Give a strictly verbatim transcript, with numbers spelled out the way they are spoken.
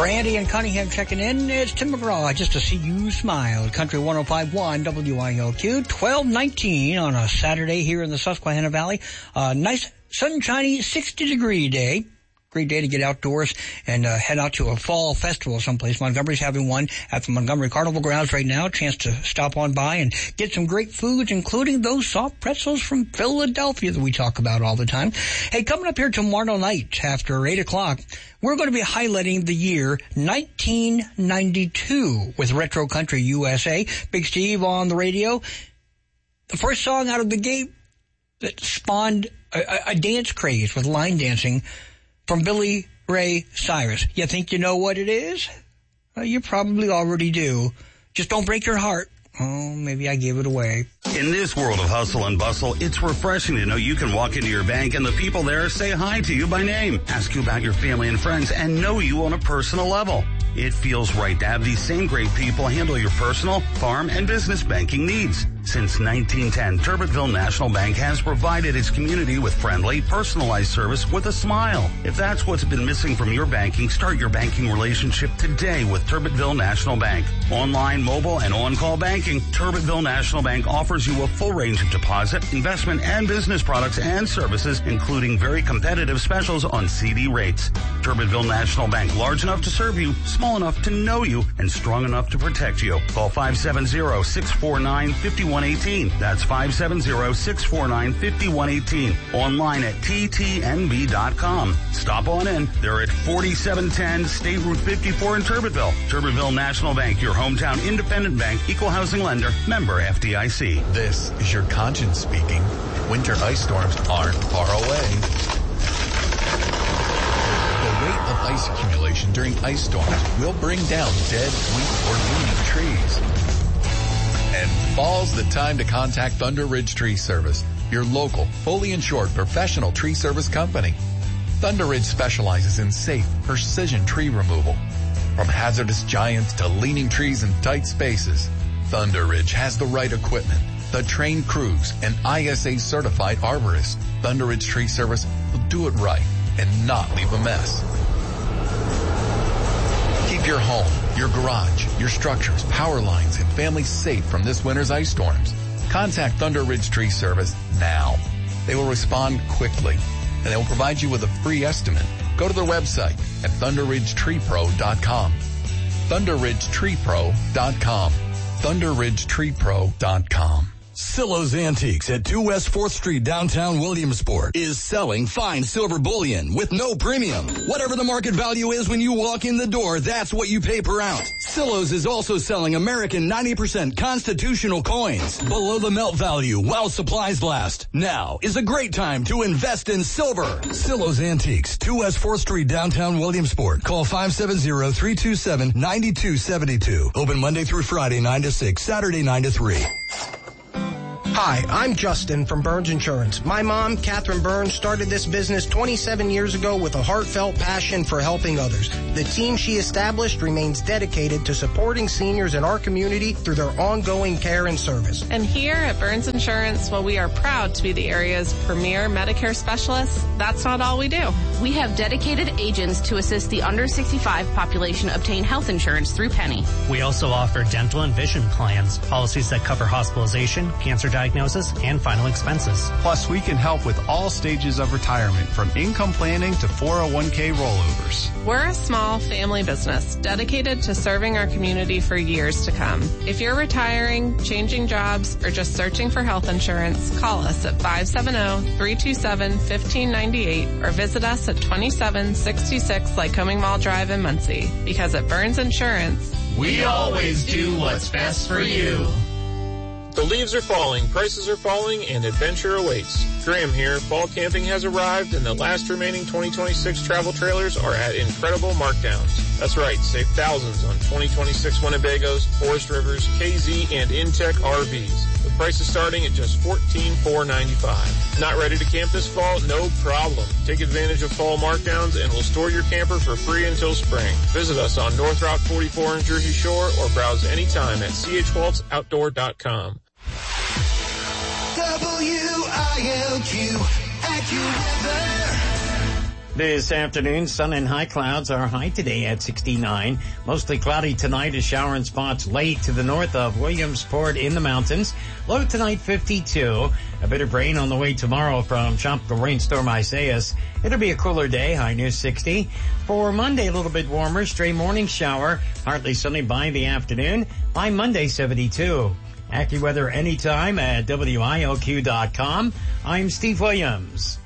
For Andy and Cunningham checking in, it's Tim McGraw, just to see you smile. Country one oh five point one W I L Q, twelve nineteen on a Saturday here in the Susquehanna Valley. Uh, nice, sunshiny, sixty degree day. Great day to get outdoors and uh, head out to a fall festival someplace. Montgomery's having one at the Montgomery Carnival Grounds right now. A chance to stop on by and get some great foods, including those soft pretzels from Philadelphia that we talk about all the time. Hey, coming up here tomorrow night after eight o'clock, we're going to be highlighting the year nineteen ninety-two with Retro Country U S A. Big Steve on the radio. The first song out of the gate that spawned a, a, a dance craze with line dancing from Billy Ray Cyrus. You think you know what it is? Well, you probably already do. Just don't break your heart. Oh, maybe I gave it away. In this world of hustle and bustle, it's refreshing to know you can walk into your bank and the people there say hi to you by name, ask you about your family and friends, and know you on a personal level. It feels right to have these same great people handle your personal, farm, and business banking needs. Since nineteen ten, Turbitville National Bank has provided its community with friendly, personalized service with a smile. If that's what's been missing from your banking, start your banking relationship today with Turbitville National Bank. Online, mobile, and on-call banking, Turbitville National Bank offers you a full range of deposit, investment, and business products and services, including very competitive specials on C D rates. Turbitville National Bank, large enough to serve you, small enough to know you, and strong enough to protect you. Call five seven zero, six four nine, five one one eight. That's five seven zero, six four nine, five one one eight. Online at T T N B dot com. Stop on in. They're at forty-seven ten State Route fifty-four in Turbitville. Turbitville National Bank, your hometown independent bank, equal housing lender, member F D I C. This is your conscience speaking. Winter ice storms aren't far away. The rate of ice accumulation during ice storms will bring down dead, weak, or leaning trees. And fall's the time to contact Thunder Ridge Tree Service, your local, fully insured professional tree service company. Thunder Ridge specializes in safe, precision tree removal. From hazardous giants to leaning trees in tight spaces, Thunder Ridge has the right equipment, the trained crews, and I S A-certified arborists. Thunder Ridge Tree Service will do it right and not leave a mess. Keep your home, your garage, your structures, power lines, and families safe from this winter's ice storms. Contact Thunder Ridge Tree Service now. They will respond quickly, and they will provide you with a free estimate. Go to their website at thunder ridge tree pro dot com. thunder ridge tree pro dot com. thunder ridge tree pro dot com. Silo's Antiques at two West fourth Street, downtown Williamsport, is selling fine silver bullion with no premium. Whatever the market value is when you walk in the door, that's what you pay per ounce. Silo's is also selling American ninety percent constitutional coins below the melt value while supplies last. Now is a great time to invest in silver. Silo's Antiques, two West fourth Street, downtown Williamsport. Call five seven zero, three two seven, nine two seven two. Open Monday through Friday, nine to six, Saturday, nine to three. Hi, I'm Justin from Burns Insurance. My mom, Catherine Burns, started this business twenty-seven years ago with a heartfelt passion for helping others. The team she established remains dedicated to supporting seniors in our community through their ongoing care and service. And here at Burns Insurance, while we are proud to be the area's premier Medicare specialists, that's not all we do. We have dedicated agents to assist the under sixty-five population obtain health insurance through Penny. We also offer dental and vision plans, policies that cover hospitalization, cancer diagnosis, and final expenses. Plus, we can help with all stages of retirement, from income planning to four oh one k rollovers. We're a small family business dedicated to serving our community for years to come. If you're retiring, changing jobs, or just searching for health insurance, call us at five seven zero, three two seven, one five nine eight or visit us at twenty-seven sixty-six Lycoming Mall Drive in Muncie. Because at Burns Insurance, we always do what's best for you. The leaves are falling, prices are falling, and adventure awaits. Graham here. Fall camping has arrived, and the last remaining twenty twenty-six travel trailers are at incredible markdowns. That's right, save thousands on twenty twenty-six Winnebagos, Forest Rivers, K Z, and Intech R Vs. The price is starting at just fourteen thousand four hundred ninety-five dollars. Not ready to camp this fall? No problem. Take advantage of fall markdowns, and we'll store your camper for free until spring. Visit us on North Route forty-four in Jersey Shore, or browse anytime at c h waltz outdoor dot com. W I L Q, AccuWeather. This afternoon, sun and high clouds. Our high today at sixty-nine. Mostly cloudy tonight, a shower in spots late to the north of Williamsport in the mountains. Low tonight, fifty-two. A bit of rain on the way tomorrow from Tropical Rainstorm Isaias. It'll be a cooler day, high near sixty. For Monday, a little bit warmer, stray morning shower, partly sunny by the afternoon. By Monday, seventy-two. AccuWeather anytime at W I L Q dot com. I'm Steve Williams.